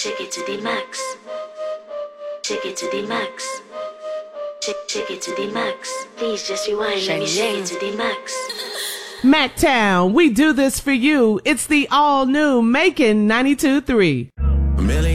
Take it to the max. Take it to the max. Take it to the max. Please just rewind. Let me shake it to the max. Mactown, we do this for you. It's the all new Making 92.3.